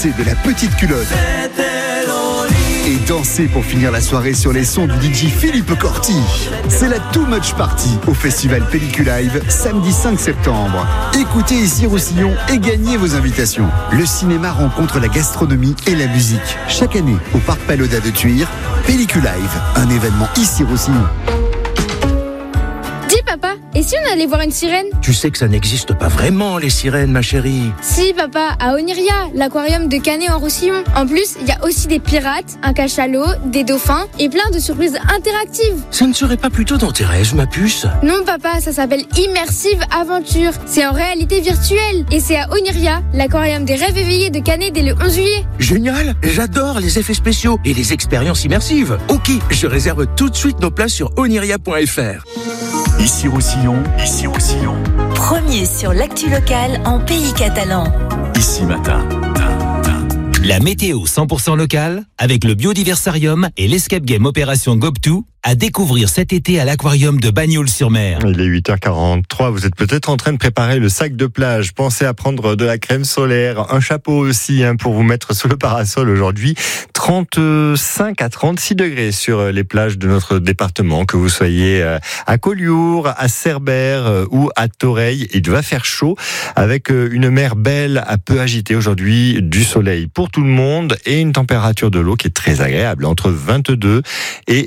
danser de la petite culotte. Et danser pour finir la soirée sur les sons du DJ Philippe Corti. C'est la Too Much Party au festival Pelliculive, samedi 5 septembre. Écoutez Ici Roussillon et gagnez vos invitations. Le cinéma rencontre la gastronomie et la musique. Chaque année, au Parc Pagoda de Thuir, Pelliculive, un événement Ici Roussillon. Dis papa, et si on allait voir une sirène ? Tu sais que ça n'existe pas vraiment, les sirènes, ma chérie. Si papa, à Oniria, l'aquarium de Canet en Roussillon. En plus, il y a aussi des pirates, un cachalot, des dauphins et plein de surprises interactives. Ça ne serait pas plutôt dans tes rêves, ma puce ? Non papa, ça s'appelle Immersive Aventure. C'est en réalité virtuelle. Et c'est à Oniria, l'aquarium des rêves éveillés de Canet dès le 11 juillet. Génial, j'adore les effets spéciaux et les expériences immersives. Ok, je réserve tout de suite nos places sur oniria.fr. Ici Roussillon, ici Roussillon. Premier sur l'actu locale en pays catalan. Ici Matin. La météo 100% locale avec le Biodiversarium et l'Escape Game Opération Gob2 à découvrir cet été à l'aquarium de Bagnols-sur-Mer. Il est 8h43, vous êtes peut-être en train de préparer le sac de plage. Pensez à prendre de la crème solaire, un chapeau aussi pour vous mettre sous le parasol aujourd'hui. 35 à 36 degrés sur les plages de notre département, que vous soyez à Collioure, à Cerbère ou à Toreil. Il va faire chaud avec une mer belle, un peu agitée aujourd'hui, du soleil pour tout le monde et une température de l'eau qui est très agréable, entre 22 et